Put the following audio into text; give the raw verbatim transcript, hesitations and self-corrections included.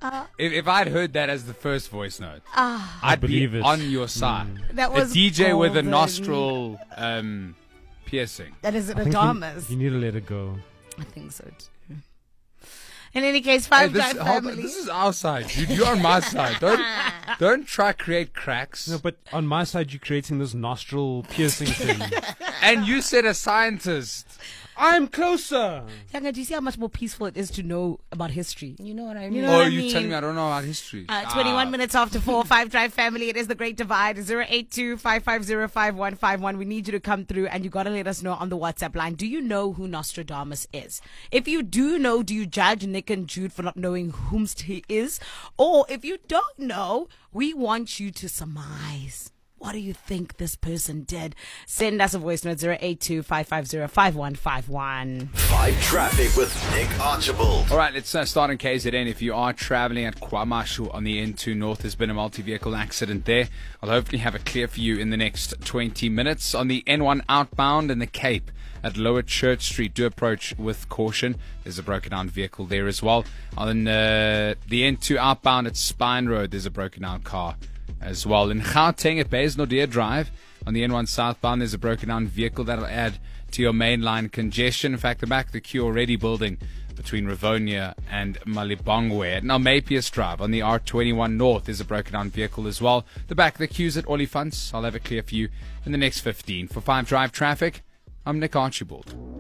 Uh, if, if I'd heard that as the first voice note, uh, I'd believe be it. on your side. that was A D J with a golden. nostril um, piercing. That is an I think Adamas. you, you need to let it go. I think so too. In any case, Hey, Five this, Drive hold on, family. this is our side, dude. You're on my side. Don't don't try create cracks. No, but on my side, you're creating this nostril piercing thing. And you said a scientist. I'm closer. Yanga, do you see how much more peaceful it is to know about history? You know what I mean? You know Oh, what I you mean? telling me I don't know about history? Uh, twenty-one Ah. minutes after four, Five Drive family. It is the Great Divide. zero eight two, five five zero, five one five one. We need you to come through and you got to let us know on the WhatsApp line. Do you know who Nostradamus is? If you do know, do you judge Nick and Jude for not knowing whomst he is? Or if you don't know, we want you to surmise. What do you think this person did? Send us a voice note, zero eight two, five five zero, five one five one. Five Traffic with Nick Archibald. All right, let's uh, start in K Z N. If you are traveling at KwaMashu on the N two North, there's been a multi-vehicle accident there. I'll hopefully have it clear for you in the next twenty minutes. On the N one outbound in the Cape at Lower Church Street, do approach with caution. There's a broken down vehicle there as well. On uh, the N two outbound at Spine Road, there's a broken down car as well. In Gauteng at Baysnodere Drive, on the N one southbound, there's a broken down vehicle that'll add to your mainline congestion. In fact, the back of the queue already building between Rivonia and Malibongwe. At Nalmapius Drive on the R twenty-one North, there's a broken down vehicle as well. The back of the queue's at Olifants. I'll have it clear for you in the next fifteen. For five Drive traffic, I'm Nick Archibald.